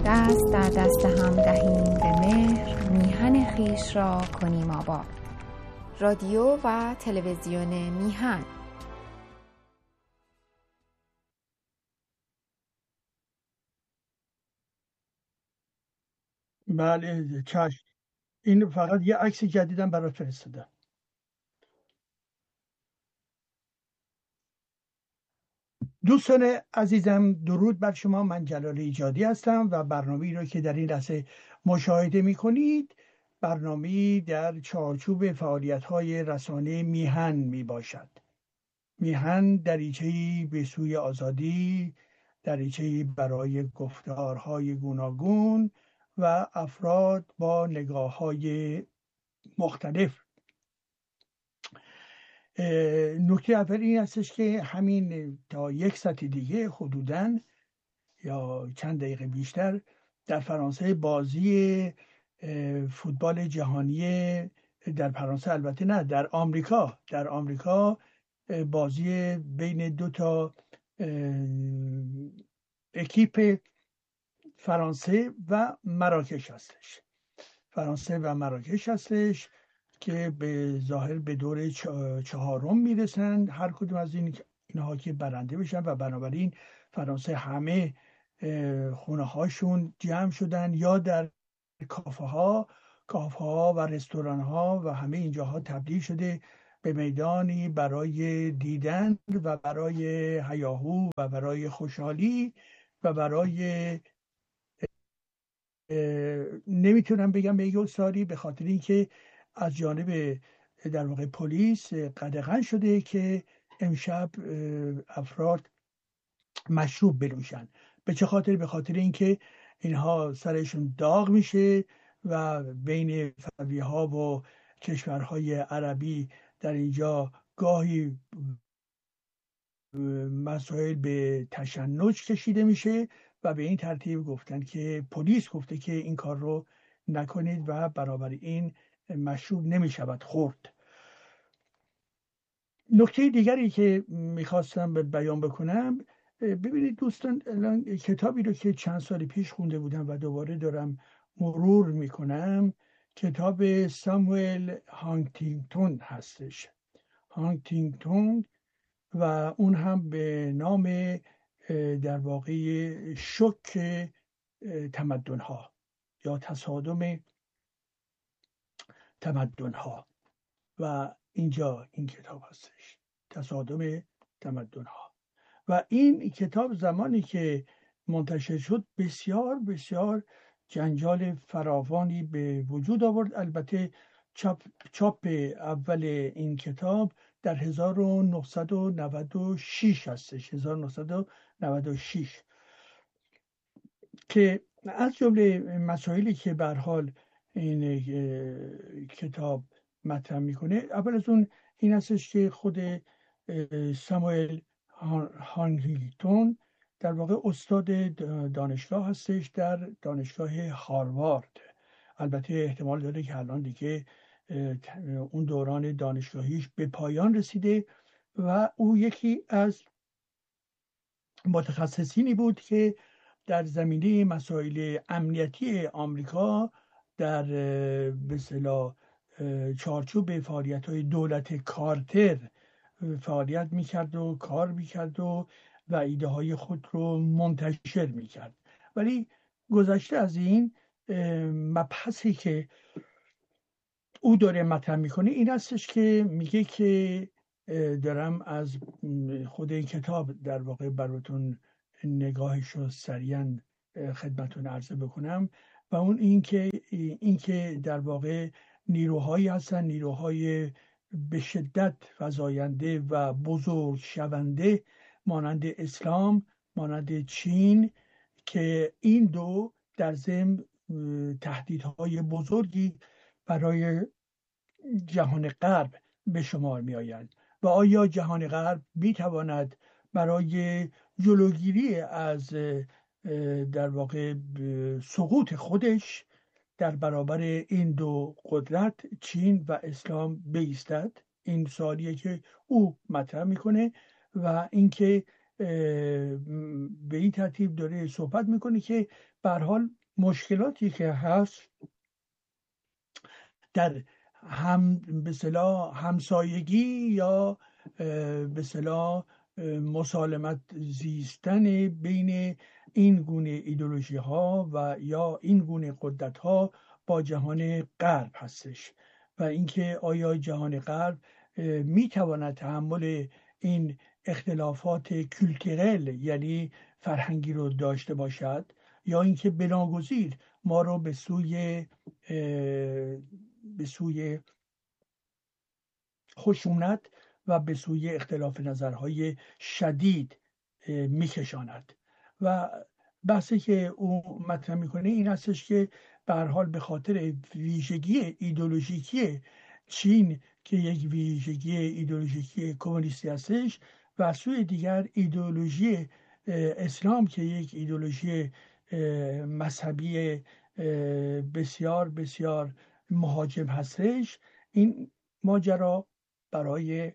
دست در دست هم دهیم به مهر، میهن خویش را کنیم آباد. رادیو و تلویزیون میهن. بله چشم. این فقط یه عکس جدیدم برات فرستادم. دوستان عزیزم، درود بر شما. من جلال ایجادی هستم و برنامه‌ای را که در این لحظه مشاهده می‌کنید برنامه‌ای در چارچوب فعالیت‌های رسانه میهن میباشد. میهن دریچه‌ای به سوی آزادی، دریچه‌ای برای گفتارهای گوناگون و افراد با نگاه‌های مختلف. نکته اول این هستش که همین تا یک ساعت دیگه حدوداً یا چند دقیقه بیشتر در فرانسه بازی فوتبال جهانی، در فرانسه البته نه، در آمریکا بازی بین دو تا اکیپ فرانسه و مراکش هستش که به ظاهر به دور چهارم میرسن هر کدوم از اینها که برنده بشن و بنابراین فرانسه همه خونه هاشون جمع شدن یا در کافه ها و رستوران ها و همه اینجاها تبدیل شده به میدانی برای دیدن و برای هیاهو و برای خوشحالی و برای نمیتونم بگم به یوساری، به خاطر اینکه از جانب در واقع پلیس قدغن شده که امشب افراد مشروب بنوشن. به چه خاطر؟ به خاطر اینکه اینها سرشون داغ میشه و بین فرعی ها و کشورهای عربی در اینجا گاهی مسائل به تشنج کشیده میشه و به این ترتیب گفتن که پلیس گفته که این کار رو نکنید و برابر این مشروب نمیشود خورد. نکته دیگری که میخواستم به بیان بکنم، ببینید دوستان، الان کتابی رو که چند سال پیش خونده بودم و دوباره دارم مرور میکنم، کتاب ساموئل هانتینگتون هستش. هانتینگتون و اون هم به نام در واقع شوک تمدن‌ها یا تصادم تمدن‌ها و اینجا این کتاب هستش، تصادم تمدن‌ها. و این کتاب زمانی که منتشر شد بسیار بسیار جنجال فراوانی به وجود آورد. البته چاپ اول این کتاب در 1996 هستش، 1996، که از جمله مسائلی که به هر حال این کتاب مطرح میکنه، اول از اون این هستش که خود ساموئل هانتینگتون در واقع استاد دانشگاه هستش در دانشگاه هاروارد. البته احتمال داره که الان دیگه اون دوران دانشگاهیش به پایان رسیده و او یکی از متخصصینی بود که در زمینه مسائل امنیتی آمریکا در به اصطلاح چارچوب فعالیت‌های دولت کارتر فعالیت میکرد و کار میکرد و ایده های خود رو منتشر میکرد. ولی گذشته از این، مبحثی که او داره مطرح میکنه این هستش که میگه که دارم از خود این کتاب در واقع براتون نگاهش رو سریعا خدمتون عرضه بکنم، و اون این که در واقع نیروهایی هستن، نیروهای به شدت فزاینده و بزرگ شونده مانند اسلام، مانند چین، که این دو در ضمن تهدیدهای بزرگی برای جهان غرب به شمار می آیند. و آیا جهان غرب می تواند برای جلوگیری از در واقع سقوط خودش در برابر این دو قدرت، چین و اسلام، بایستد؟ این سوالیه که او مطرح میکنه و اینکه به این ترتیب داره صحبت میکنه که به هر حال مشکلاتی که هست در به اصطلاح همسایگی یا به اصطلاح مسالمت زیستن بین این گونه ایدئولوژی ها و یا این گونه قدرت ها با جهان غرب هستش و اینکه آیا جهان غرب می تواند تحمل این اختلافات کلتورل یعنی فرهنگی رو داشته باشد یا اینکه بناگزیر ما رو به سوی خشونت و به سوی اختلاف نظرهای شدید میکشاند. و بحثی که او مطرح میکنه این هستش که به هر حال به خاطر ویژگی ایدئولوژیکی چین که یک ویژگی ایدئولوژیکی کمونیستی هستش و سوی دیگر ایدئولوژی اسلام که یک ایدئولوژی مذهبی بسیار بسیار مهاجم هستش، این ماجرا برای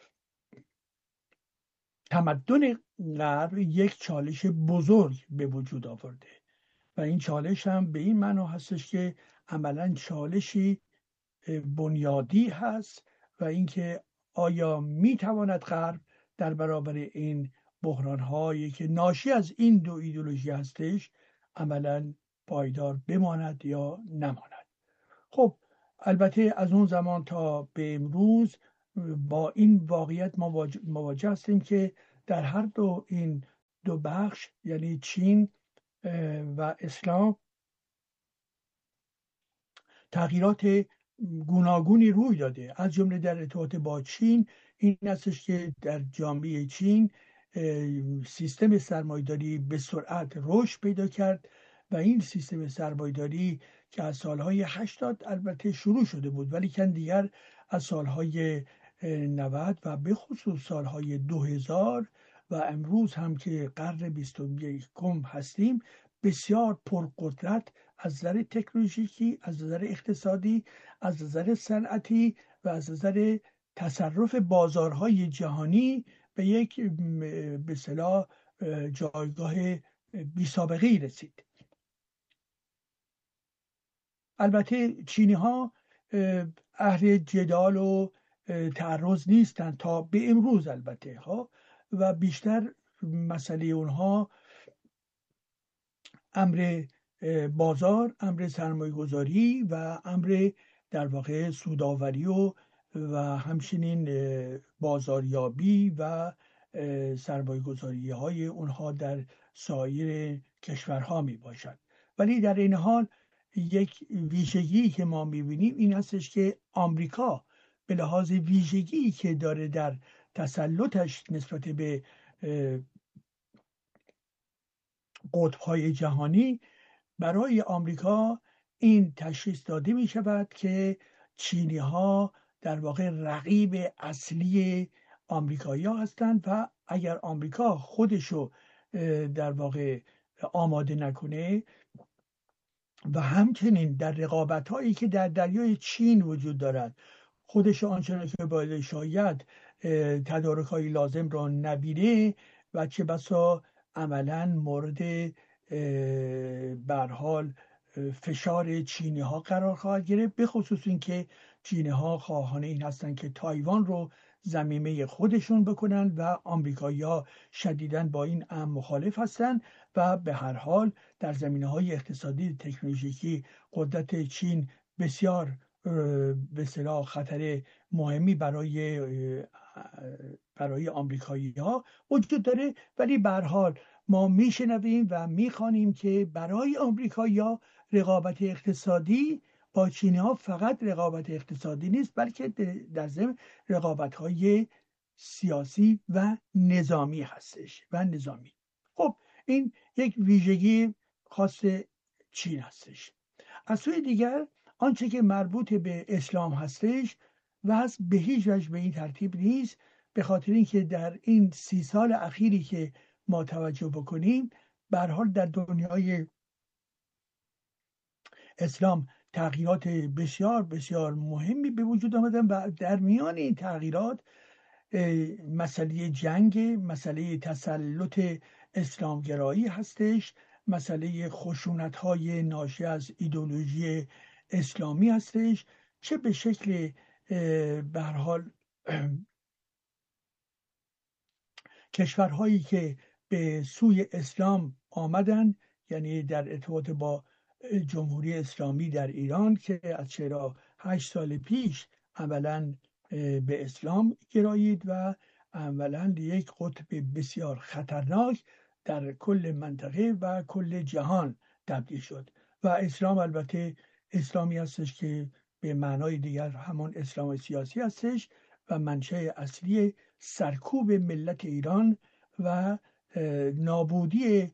تمدن غرب یک چالش بزرگ به وجود آورده و این چالش هم به این معنا هستش که عملا چالشی بنیادی هست و اینکه آیا میتواند غرب در برابر این بحران هایی که ناشی از این دو ایدئولوژی هستش عملا پایدار بماند یا نماند. خب البته از اون زمان تا به امروز با این واقعیت مواجه هستیم که در هر دو این دو بخش یعنی چین و اسلام تغییرات گوناگونی روی داده. از جمله در ارتباط با چین این هستش که در جامعه چین سیستم سرمایه‌داری به سرعت رشد پیدا کرد و این سیستم سرمایه‌داری که از سالهای 80 البته شروع شده بود ولی که دیگر از سالهای 90 و به خصوص سالهای 2000 و امروز هم که قرن 21 هستیم بسیار پرقدرت از نظر تکنولوژیکی، از نظر اقتصادی، از نظر صنعتی و از نظر تصرف بازارهای جهانی به یک به اصطلاح جایگاه بی‌سابقه‌ای رسید. البته چینی ها اهل جدال و تعرض نیستند تا به امروز البته ها و بیشتر مسئله اونها امر بازار، امر سرمایه گذاری و امر در واقع سوداوری و همچنین بازاریابی و سرمایه گذاری های اونها در سایر کشورها می باشد. ولی در این حال یک ویژگی که ما میبینیم این هستش که آمریکا به لحاظ ویژگی که داره در تسلطش نسبت به قطب‌های جهانی، برای آمریکا این تشخیص داده می شود که چینی ها در واقع رقیب اصلی آمریکایی ها هستند و اگر آمریکا خودشو در واقع آماده نکنه و همچنین در رقابت هایی که در دریای چین وجود دارد خودش آنچنان که باید شاید تدارک های لازم را نبینه و چه بسا عملا مورد به حال فشار چینی ها قرار خواهد گرفت، به خصوص اینکه چینی ها خواهان این هستند که تایوان رو ضمیمه خودشون بکنن و آمریکایی‌ها شدیداً با این امر مخالف هستند و به هر حال در زمینه‌های اقتصادی تکنولوژیکی قدرت چین بسیار به اصطلاح خطر مهمی برای آمریکایی‌ها وجود داره. ولی به هر حال ما میشنویم و میخوانیم که برای آمریکایی‌ها رقابت اقتصادی با چینی ها فقط رقابت اقتصادی نیست بلکه در ضمن رقابت های سیاسی و نظامی هستش خب این یک ویژگی خاص چین هستش. از سوی دیگر آنچه که مربوط به اسلام هستش وضع به هیچ وجه به این ترتیب نیست، به خاطر اینکه در این 30 سال اخیری که ما توجه بکنیم به هر حال در دنیای اسلام تغییرات بسیار بسیار مهمی به وجود آمدن و در میان این تغییرات مسئله جنگ، مسئله تسلط اسلامگرایی هستش، مسئله خشونت‌های ناشی از ایدئولوژی اسلامی هستش، چه به شکل به هر حال کشورهایی که به سوی اسلام آمدن، یعنی در ارتباط با جمهوری اسلامی در ایران که از 48 سال پیش اولا به اسلام گرایید و اولا یک قطب بسیار خطرناک در کل منطقه و کل جهان تبدیل شد. و اسلام البته اسلامی هستش که به معنای دیگر همون اسلام سیاسی هستش و منشأ اصلی سرکوب ملت ایران و نابودی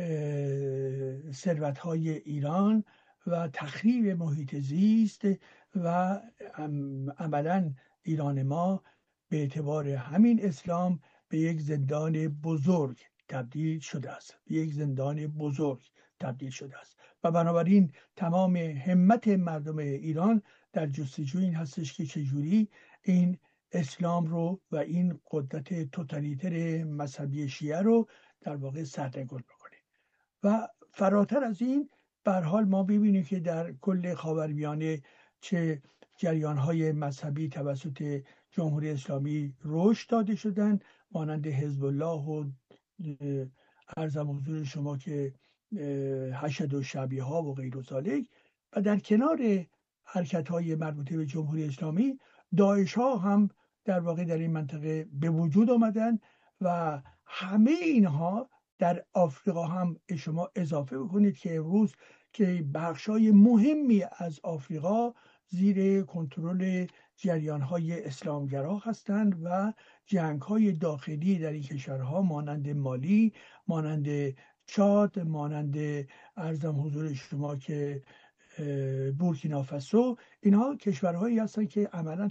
ثروت‌های ایران و تخریب محیط زیست و عملاً ایران ما به اعتبار همین اسلام به یک زندان بزرگ تبدیل شده است، به یک زندان بزرگ تبدیل شده است. و بنابراین تمام همت مردم ایران در جستجوی این هستش که چجوری این اسلام رو و این قدرت توتالیتر مذهبی شیعه رو در واقع سرنگون بکنه. و فراتر از این به هر حال ما ببینیم که در کل خاورمیانه چه جریان‌های مذهبی توسط جمهوری اسلامی رشد داده شدن، مانند حزب الله و عرضم حضور شما که حشد و شبیه ها و غیر و ذالک. و در کنار حرکت‌های مربوطه به جمهوری اسلامی، داعش ها هم در واقع در این منطقه به وجود آمدن و همه اینها در آفریقا هم شما اضافه بکنید که امروز که بخشای مهمی از آفریقا زیر کنترل جریان‌های اسلامگرا هستند و جنگ‌های داخلی در این کشورها مانند مالی، مانند چاد، مانند ارزم حضور شما که بورکینافاسو، اینها کشورهایی هستند که عملاً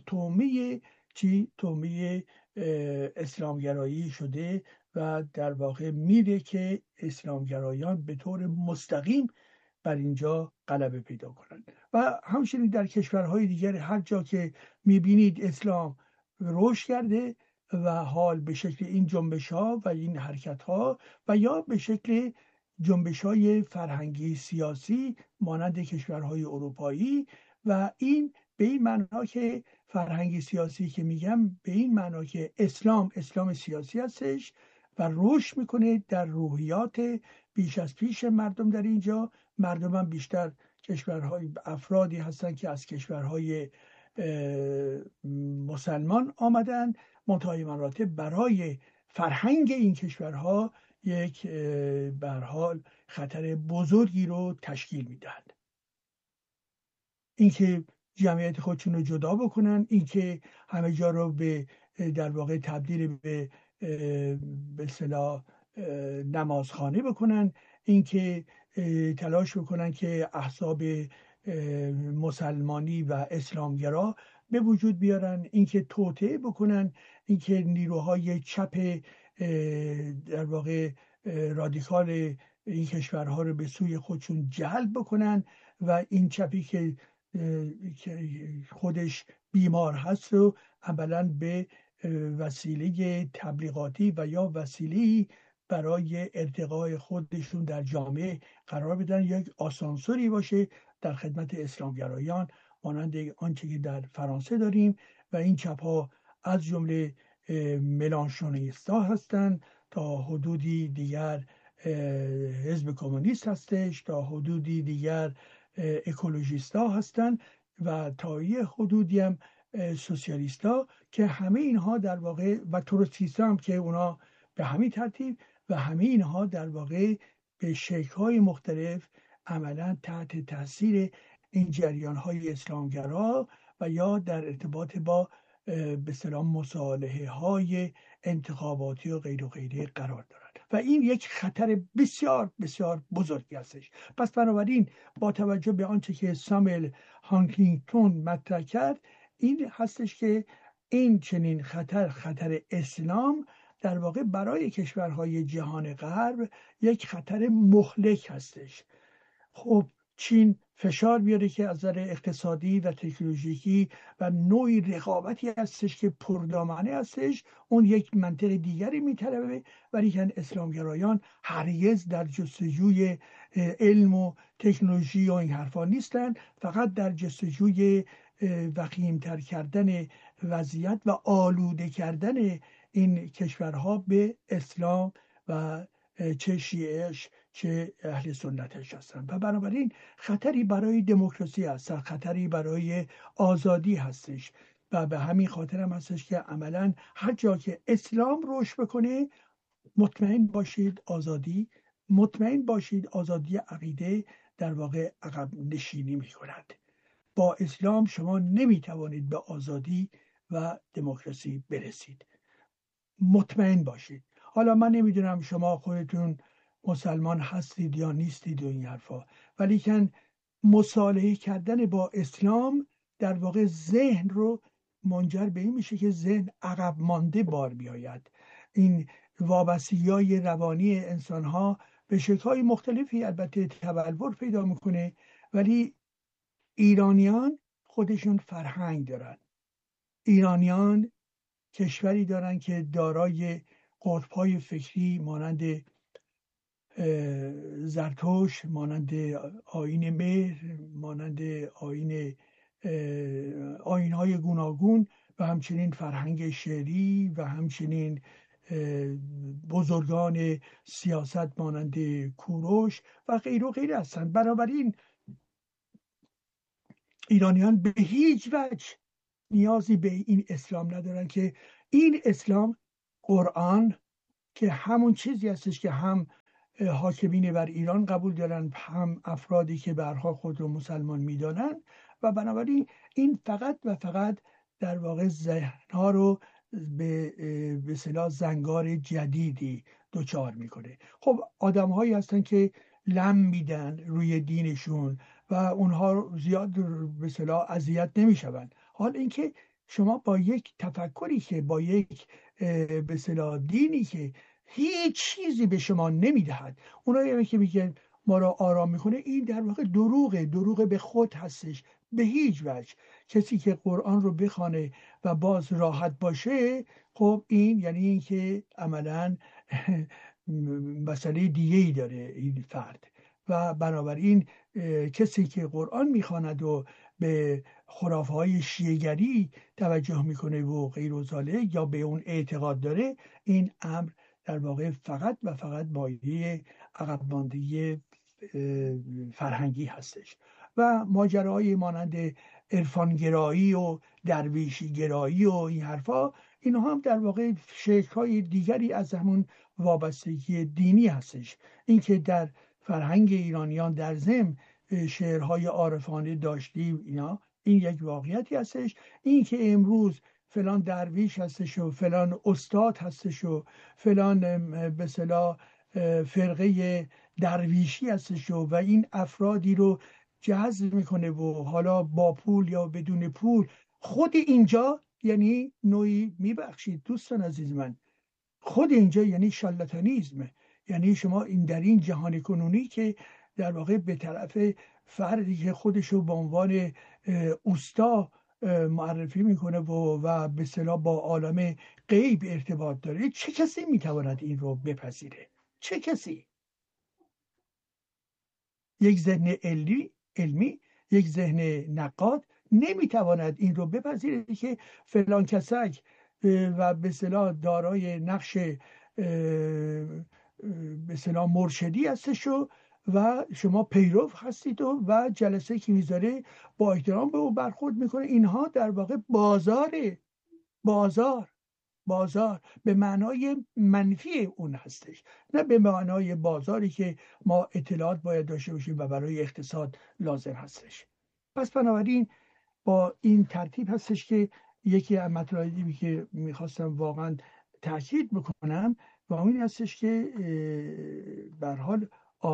تومه اسلامگرایی شده و در واقع میره که اسلامگرایان به طور مستقیم بر اینجا غلبه پیدا کنند. و همچنین در کشورهای دیگر هر جا که میبینید اسلام رشد کرده و حال به شکل این جنبش ها و این حرکت ها و یا به شکل جنبش های فرهنگی سیاسی مانند کشورهای اروپایی، و این به این معنا که فرهنگی سیاسی که میگم به این معنا که اسلام سیاسی هستش و رشد میکنه در روحیات بیش از پیش مردم در اینجا. مردم هم بیشتر کشورهای افرادی هستن که از کشورهای مسلمان آمدن، منتهای مراتب برای فرهنگ این کشورها یک به هر حال خطر بزرگی رو تشکیل میدن. اینکه جمعیت خودشون رو جدا بکنن، اینکه همه جا رو به در واقع تبدیل به اصطلاح نمازخانه بکنن، اینکه تلاش بکنن که احزاب مسلمانی و اسلامگرا به وجود بیارن، اینکه توطئه بکنن، اینکه نیروهای چپ در واقع رادیکال این کشورها رو به سوی خودشون جلب بکنن و این چپی که خودش بیمار هست رو اولا به وسیله تبلیغاتی و یا وسیله برای ارتقای خودشون در جامعه قرار بدن، یک آسانسوری باشه در خدمت اسلامگرایان مانند آنچه که در فرانسه داریم. و این چپ ها از جمله ملانشونیستا هستند، تا حدودی دیگر حزب کمونیست هستش، تا حدودی دیگر اکولوژیستا هستند و تا یه حدودی هم سوسیالیستا، که همه اینها در واقع و تروتسکیستا هم که اونا به همین ترتیب، و همه اینها در واقع به شکل‌های مختلف عملاً تحت تاثیر این جریان‌های اسلامگرا و یا در ارتباط با به اصطلاح مصالحه‌های انتخاباتی و غیر و غیره قرار دارند و این یک خطر بسیار بسیار بزرگی هستش. پس بنابراین با توجه به آنچه که ساموئل هانتینگتون مطرح کرد، این هستش که این چنین خطر اسلام در واقع برای کشورهای جهان غرب یک خطر مهلک هستش. خب چین فشار بیاره که از نظر اقتصادی و تکنولوژیکی و نوعی رقابتی هستش که پردامنه هستش، اون یک منطق دیگری میطلبه. ولی که اسلامگرایان هرگز در جستجوی علم و تکنولوژی و این حرفا نیستن، فقط در جستجوی وخیم‌تر کردن وضعیت و آلوده کردن این کشورها به اسلام و چه شیعهش چه اهل سنتش هستن. و بنابراین خطری برای دموکراسی هست، خطری برای آزادی هستش. و به همین خاطر هم هستش که عملا هر جا که اسلام رشد بکنه، مطمئن باشید آزادی عقیده در واقع عقب نشینی می کند. با اسلام شما نمیتوانید به آزادی و دموکراسی برسید، مطمئن باشید. حالا من نمیدونم شما خودتون مسلمان هستید یا نیستید و این حرفا، ولی که مصالحه کردن با اسلام در واقع ذهن رو منجر به این میشه که ذهن عقب مانده بار بیاید. این وابستگی‌های روانی انسان‌ها به شکل‌های مختلفی البته تبلور پیدا میکنه، ولی ایرانیان خودشون فرهنگ دارن. ایرانیان کشوری دارن که دارای قطب‌های فکری مانند زرتشت، مانند آیین مهر، مانند آیین‌های گوناگون و همچنین فرهنگ شعری و همچنین بزرگان سیاست مانند کوروش و غیر و غیر هستند. بنابراین ایرانیان به هیچ وجه نیازی به این اسلام ندارن که این اسلام قرآن که همون چیزی هستش که هم حاکمین بر ایران قبول دارن، هم افرادی که برها خود رو مسلمان میدانن، و بنابراین این فقط و فقط در واقع ذهنها رو به اصطلاح زنگار جدیدی دوچار میکنه. خب آدم هایی هستن که لم میدن روی دینشون و اونها زیاد به اصطلاح اذیت نمیشون. حال اینکه شما با یک تفکری که با یک به اصطلاح دینی که هیچ چیزی به شما نمیدهد، اونایی که میگن ما را آرام میکنه، این در واقع دروغ به خود هستش. به هیچ وجه کسی که قرآن رو بخونه و باز راحت باشه، خب این یعنی این که عملا مسئله دیگه‌ای داره این فرد. و بنابراین کسی که قرآن میخواند و به خرافه‌های شیعه‌گری توجه میکنه و غیر و ذالک یا به اون اعتقاد داره، این امر در واقع فقط و فقط مایه عقب ماندگی فرهنگی هستش. و ماجراهای مانند عرفانگرایی و درویشی گرایی و این حرفا، اینها هم در واقع شکل‌های دیگری از همون وابستگی دینی هستش. اینکه در فرهنگ ایرانیان در ضمن شعرهای عارفانه داشتیم، این یک واقعیتی هستش. این که امروز فلان درویش هستش و فلان استاد هستش و فلان به اصطلاح فرقه درویشی هستش و این افرادی رو جذب میکنه و حالا با پول یا بدون پول، خود اینجا یعنی نوعی، میبخشید دوستان عزیز من، خود اینجا یعنی شارلاتانیسم. یعنی شما این در این جهان کنونی که در واقع به طرف فردی که خودشو به عنوان اوستا معرفی میکنه و به اصطلاح با عالم غیب ارتباط داره، چه کسی میتواند این رو بپذیره؟ چه کسی؟ یک ذهن علمی، یک ذهن نقاد نمیتواند این رو بپذیره که فلان کسک و به اصطلاح دارای نقش به اصطلاح مرشدی هستش و شما پیرو هستید و جلسه که میذاره با احترام به او برخورد میکنه. اینها در واقع بازار به معنای منفی اون هستش، نه به معنای بازاری که ما اطلاعات باید داشته باشیم و برای اقتصاد لازم هستش. پس بنابراین با این ترتیب هستش که یکی از مطالبی که میخواستم واقعا تاکید بکنم و این هستش که به هر حال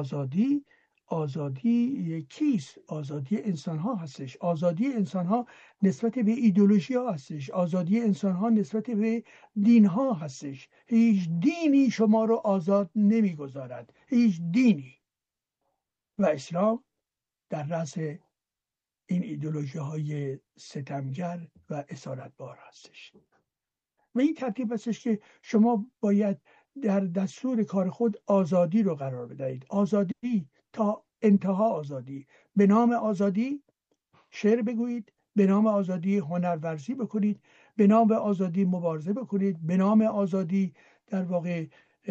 آزادی کیست؟ آزادی انسان ها هستش. آزادی انسان ها نسبت به ایدئولوژی ها هستش. آزادی انسان ها نسبت به دین ها هستش. هیچ دینی شما رو آزاد نمیگذارد، هیچ دینی. و اسلام در رأس این ایدئولوژی های ستمگر و اسارتبار هستش. و این ترتیب هستش که شما باید در دستور کار خود آزادی رو قرار بدهید. آزادی تا انتها آزادی. به نام آزادی شعر بگویید، به نام آزادی هنرورزی بکنید، به نام آزادی مبارزه بکنید، به نام آزادی در واقع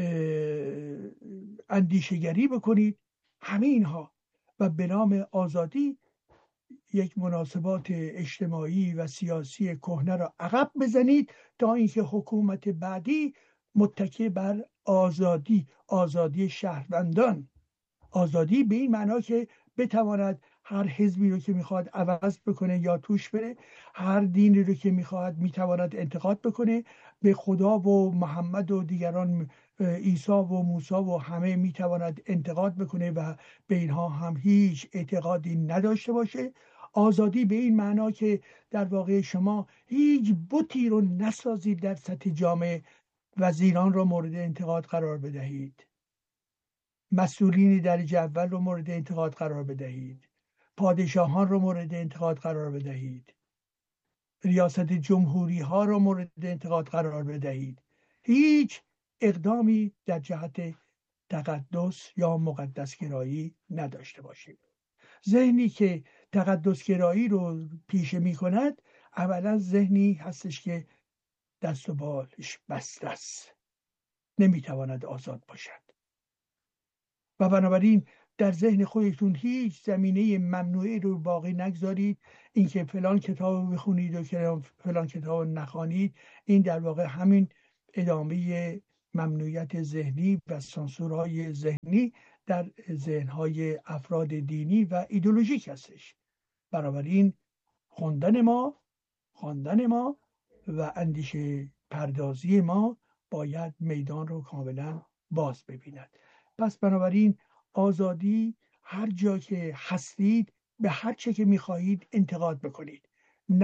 اندیشگری بکنید، همه اینها. و به نام آزادی یک مناسبات اجتماعی و سیاسی کهنه را عقب بزنید تا اینکه حکومت بعدی متکی بر آزادی شهروندان، آزادی به این معنا که بتواند هر حزبی رو که میخواد عوض بکنه یا توش بره، هر دینی رو که میخواد میتواند انتقاد بکنه، به خدا و محمد و دیگران، عیسی و موسی و همه میتواند انتقاد بکنه و به اینها هم هیچ اعتقادی نداشته باشه. آزادی به این معنا که در واقع شما هیچ بتی رو نسازید در سطح جامعه، وزیران رو مورد انتقاد قرار بدهید، مسئولین درجه اول رو مورد انتقاد قرار بدهید، پادشاهان رو مورد انتقاد قرار بدهید، ریاست جمهوری ها رو مورد انتقاد قرار بدهید. هیچ اقدامی در جهت تقدس یا مقدسگرایی نداشته باشید. ذهنی که تقدسگرایی رو پیشه می کند اولا ذهنی هستش که دست و بالش بسته است، نمیتواند آزاد باشد. و بنابراین در ذهن خودتون هیچ زمینه ممنوعی رو باقی نگذارید. اینکه فلان کتاب رو بخونید و فلان کتاب رو نخوانید، این در واقع همین ادامه ممنوعیت ذهنی و سانسورهای ذهنی در ذهنهای افراد دینی و ایدئولوژیک هستش. بنابراین خواندن ما و اندیشه پردازی ما باید میدان رو کاملا باز ببیند. پس بنابراین آزادی، هر جا که هستید به هر چه که میخواهید انتقاد بکنید، نه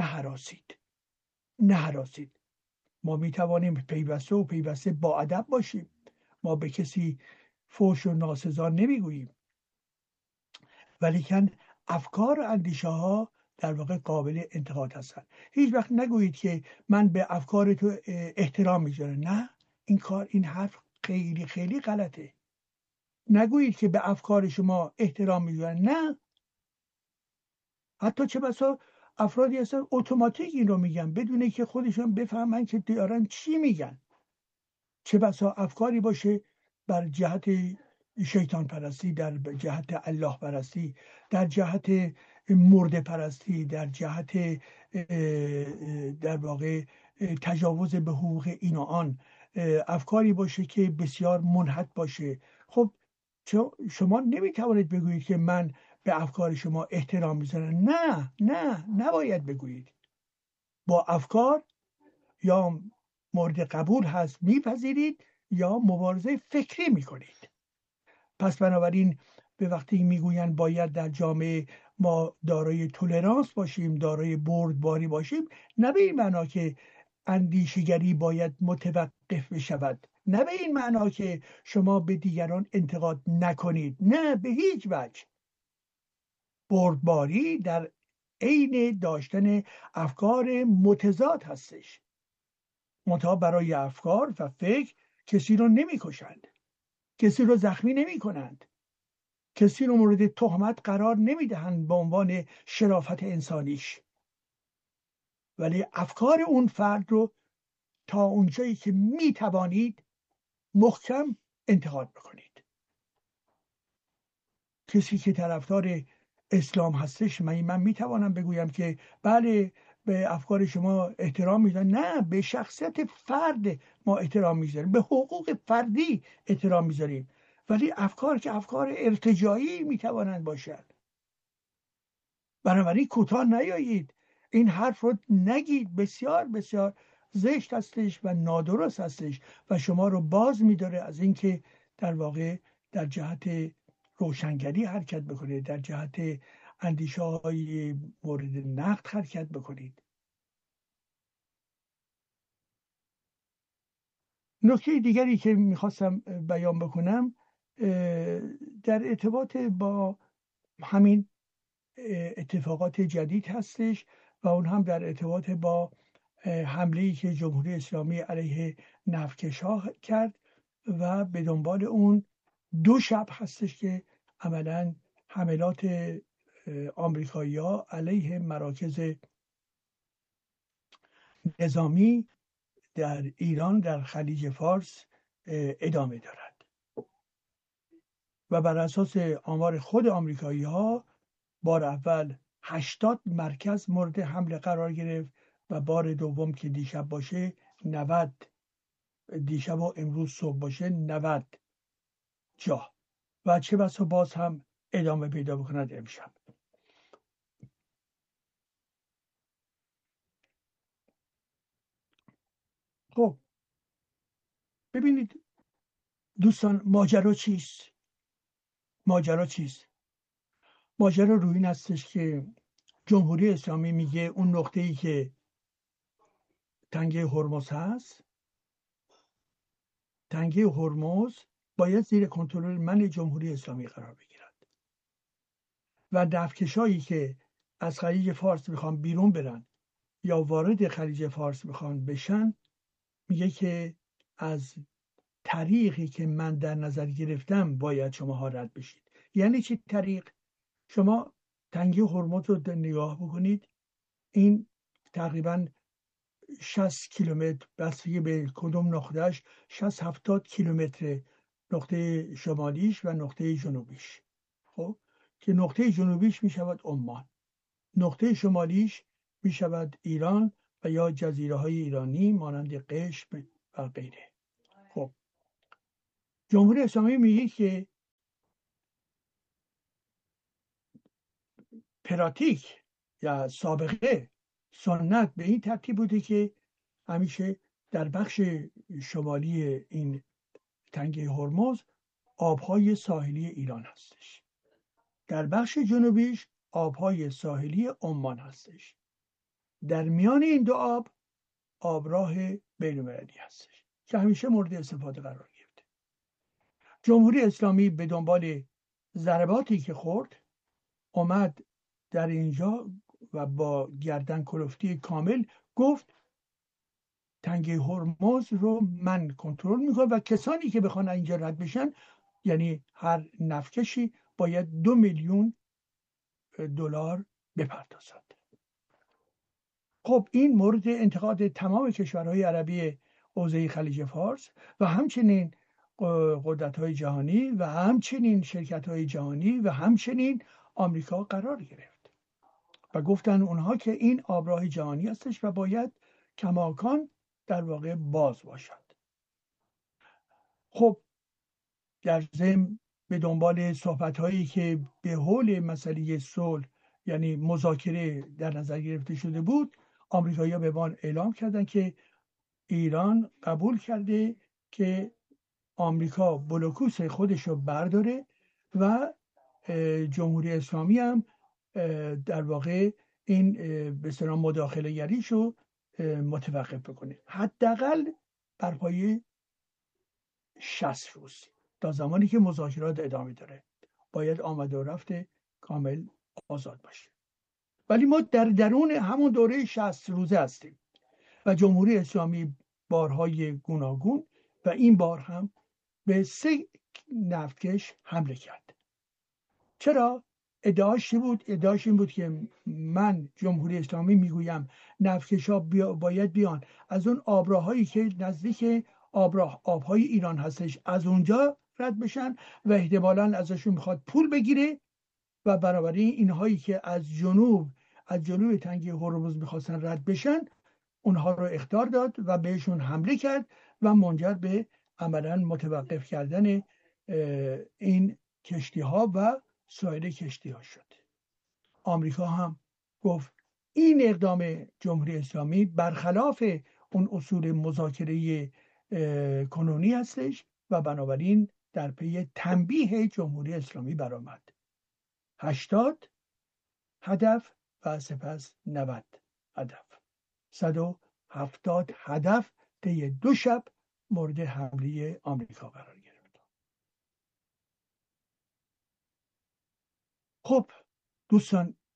هراسید. ما میتوانیم پیوسته با ادب باشیم، ما به کسی فحش و ناسزا نمیگوییم، ولیکن افکار و اندیشه ها در واقع قابل انتقاد هستند. هیچ وقت نگویید که من به افکار تو احترام میذارم. نه، این حرف خیلی خیلی غلطه. نگویید که به افکار شما احترام میذارن. نه، حتی چه بسا افرادی هستن اتوماتیک این رو میگن بدون که خودشون بفهمن که دارن چی میگن. چه بسا افکاری باشه بر جهت شیطان پرستی، در جهت الله پرستی، در جهت مرده پرستی، در جهت در واقع تجاوز به حقوق این و آن، افکاری باشه که بسیار منحط باشه. خب شما نمیتوانید بگویید که من به افکار شما احترام میذارم. نه، نباید بگویید. با افکار یا مورد قبول هست میپذیرید یا مبارزه فکری میکنید. پس بنابراین به وقتی میگویند باید در جامعه ما دارای تولرانس باشیم، دارای بردباری باشیم، نه به این معنا که اندیشگری باید متوقف بشود، نه به این معنا که شما به دیگران انتقاد نکنید، نه به هیچ وجه. بردباری در عین داشتن افکار متضاد هستش. منتها برای افکار و فکر کسی رو نمی‌کشند، کسی رو زخمی نمی‌کنند، کسی رو مورد تهمت قرار نمیدهند به عنوان شرافت انسانیش، ولی افکار اون فرد رو تا اونجایی که میتوانید محکم انتقاد بکنید. کسی که طرفدار اسلام هستش، من میتوانم بگویم که بله به افکار شما احترام میذارم؟ نه، به شخصیت فرد ما احترام میذاریم، به حقوق فردی احترام میذاریم، ولی افکار که افکار ارتجاعی میتوانند باشند. بنابراین کوتاه نیایید، این حرف رو نگید. بسیار بسیار زشت هستش و نادرست هستش و شما رو باز میداره از اینکه در واقع در جهت روشنگری حرکت بکنید، در جهت اندیشه های مورد نقد حرکت بکنید. نکته دیگری که میخواستم بیان بکنم در ارتباط با همین اتفاقات جدید هستش و اون هم در ارتباط با حمله‌ای که جمهوری اسلامی علیه نفتکش‌ها کرد و به دنبال اون 2 شب هستش که عملاً حملات آمریکایی‌ها علیه مراکز نظامی در ایران در خلیج فارس ادامه دارد و بر اساس آمار خود آمریکایی‌ها بار اول 80 مرکز مورد حمله قرار گرفت و بار دوم که دیشب باشه 90 دیشب و امروز صبح باشه 90 جا و چه بسا باز هم ادامه پیدا بکند امشب. خب ببینید دوستان ماجرا چیست؟ ماجرا روی این هستش که جمهوری اسلامی میگه اون نقطه‌ای که تنگه هرمز هست، تنگه هرمز باید زیر کنترل من جمهوری اسلامی قرار بگیرد و نفتکشایی که از خلیج فارس میخوان بیرون برن یا وارد خلیج فارس میخوان بشن میگه که از طریقی که من در نظر گرفتم باید شماها رد بشید. یعنی چی طریق؟ شما تنگه هرمز رو نگاه بکنید، این تقریبا 60 کیلومتر بستگی به کدوم نقطهش 60-70 کیلومتر نقطه شمالیش و نقطه جنوبیش. خب که نقطه جنوبیش می شود عمان، نقطه شمالیش می شود ایران و یا جزیره های ایرانی مانند قشم و غیره. خب جمهوری اسلامی میگه که پراتیک یا سابقه سنت به این ترتیب بوده که همیشه در بخش شمالی این تنگه هرمز آبهای ساحلی ایران هستش، در بخش جنوبیش آبهای ساحلی عمان هستش، در میان این دو آبراه بین‌المللی هستش که همیشه مورد استفاده قرار گرفته. جمهوری اسلامی به دنبال ضرباتی که خورد اومد در اینجا و با گردن کلفتی کامل گفت تنگه هرمز رو من کنترل میکنم و کسانی که بخوان اینجا رد بشن، یعنی هر نفتکشی باید 2 میلیون دلار بپردازد. خب این مورد انتقاد تمام کشورهای عربی حوزه خلیج فارس و همچنین قدرت‌های جهانی و همچنین شرکت‌های جهانی و همچنین آمریکا قرار گرفت و گفتن اونها که این آبراه جهانی هستش و باید کماکان در واقع باز باشد. خب در ضمن به دنبال صحبت‌هایی که به حول مسئله صلح یعنی مذاکره در نظر گرفته شده بود، آمریکایی‌ها به ما اعلام کردن که ایران قبول کرده که آمریکا بلوکوس خودش رو برداره و جمهوری اسلامی هم در واقع این به اصطلاح مداخله گریش رو متوقف بکنه، حداقل بر پایه 60 روز تا زمانی که مذاکرات ادامه داره باید آمد و رفت کامل آزاد باشه. ولی ما در درون همون دوره 60 روزه هستیم و جمهوری اسلامی بارهای گوناگون و این بار هم به 3 نفتکش حمله کرد. چرا؟ ادعاش این بود که من جمهوری اسلامی میگویم نفتکش‌ها باید بیان از اون آبراهایی که نزدیک آبهای ایران هستش از اونجا رد بشن و احتمالاً ازشون میخواد پول بگیره و بنابراین اینهایی که از جنوب تنگه هرمز میخواستن رد بشن اونها رو اخطار داد و بهشون حمله کرد و منجر به عملاً متوقف کردن این کشتی ها و سایر کشتی ها شد. آمریکا هم گفت این اقدام جمهوری اسلامی برخلاف اون اصول مذاکره کنونی هستش و بنابراین در پی تنبیه جمهوری اسلامی برآمد. 80 هدف و سپس 90 هدف، 170 هدف طی 2 شب مورد حمله آمریکا قرار گرفت. خب دوستان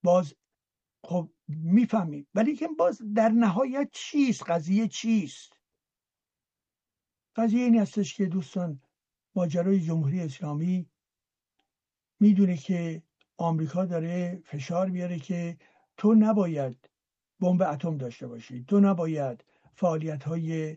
باز خب میفهمیم، ولی که باز در نهایت چیست قضیه؟ چیست قضیه؟ این هستش که دوستان، ماجرای جمهوری اسلامی میدونه که آمریکا داره فشار میاره که تو نباید بمب اتم داشته باشی، تو نباید فعالیت‌های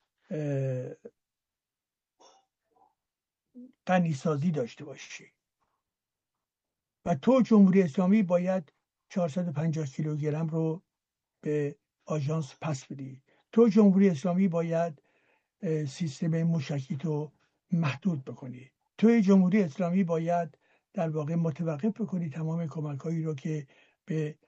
غنیسازی داشته باشی و تو جمهوری اسلامی باید 450 کیلوگرم رو به آژانس پس بدی، تو جمهوری اسلامی باید سیستم موشکی تو محدود بکنی، توی جمهوری اسلامی باید در واقع متوقف بکنی تمام کمک‌هایی رو که به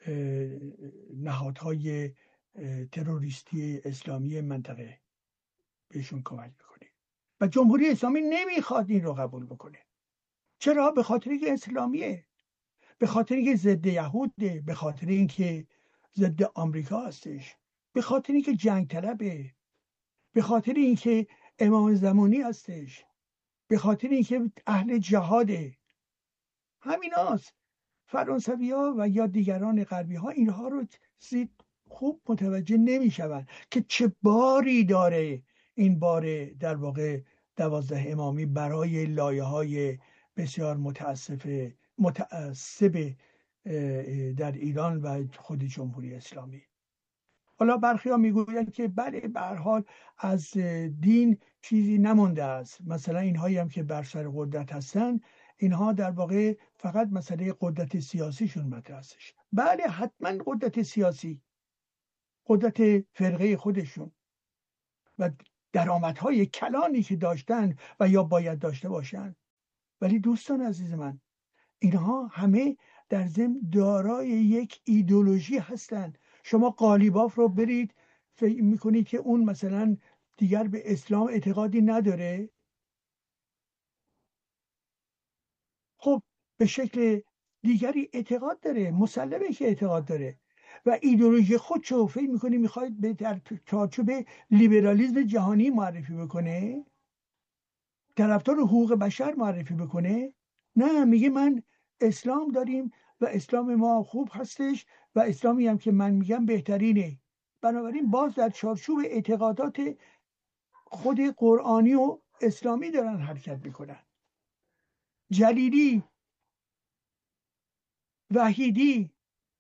نهادهای تروریستی اسلامی منطقه بهشون کمک بکنی. و جمهوری اسلامی نمیخواد این رو قبول بکنه. چرا؟ به خاطر اینکه اسلامیه، به خاطر اینکه ضد یهوده، به خاطر اینکه ضد آمریکا هستش، به خاطر اینکه جنگ طلبه، به خاطر اینکه امام زمانی هستش، به خاطر اینکه اهل جهاده. همیناست. فرانسوی ها و یا دیگران غربی ها اینها رو خوب متوجه نمیشوند که چه باری داره این بار در واقع 12 امامی برای لایه های بسیار متعصب در ایران و خود جمهوری اسلامی. حالا برخی ها میگویند که بله به هر حال از دین چیزی نمونده است، مثلا اینهایی هم که بر سر قدرت هستن اینها در واقع فقط مسئله قدرت سیاسیشون مطرح هستش. بله حتما قدرت سیاسی، قدرت فرقه خودشون و درآمدهای کلانی که داشتن و یا باید داشته باشن، ولی دوستان عزیز من اینها همه در ضمن دارای یک ایدئولوژی هستند. شما قالیباف رو برید فکر میکنید که اون مثلا دیگر به اسلام اعتقادی نداره، خب به شکل دیگری اعتقاد داره، مسلمه که اعتقاد داره و ایدئولوژی خودشو فکر میکنی میخواید به در چارچوب لیبرالیسم جهانی معرفی بکنه، طرفدار حقوق بشر معرفی بکنه. نه، میگه من اسلام داریم و اسلام ما خوب هستش و اسلامی هم که من میگم بهترینه. بنابراین باز در چارچوب اعتقادات خود قرآنی و اسلامی دارن حرکت میکنن. جلیلی، وحیدی،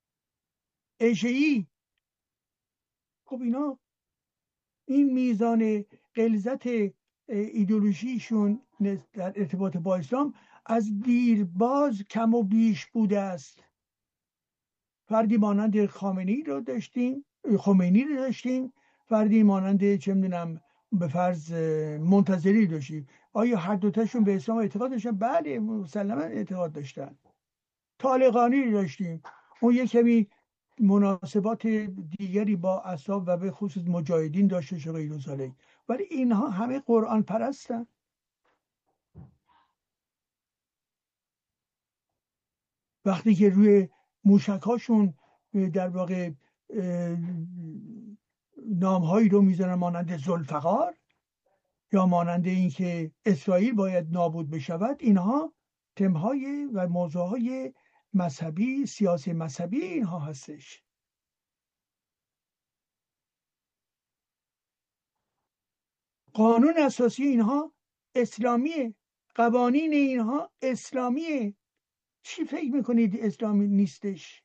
اشعی، خب اینا این میزان غلظت ایدئولوژیشون در ارتباط با اسلام از دیرباز کم و بیش بوده است. فردی مانند خمینی رو داشتیم، فردی مانند چه میدونم به فرض منتظری داشتیم. آیا هر دوتاشون به اسلام اعتقاد داشتن؟ بله مسلما اعتقاد داشتن. طالقانی رو داشتیم، اون یک کمی مناسبات دیگری با اصحاب و به خصوص مجاهدین داشته و غیر ذالک، ولی اینها همه قرآن پرستن. وقتی که روی موشکاشون در واقع نامهایی رو میزنن مانند ذوالفقار یا مانند این که اسرائیل باید نابود بشود، اینها تمهای و موضوعهای مذهبی، سیاسی مذهبی اینها هستش. قانون اساسی اینها اسلامیه، قوانین اینها اسلامیه. چی فکر میکنید اسلامی نیستش؟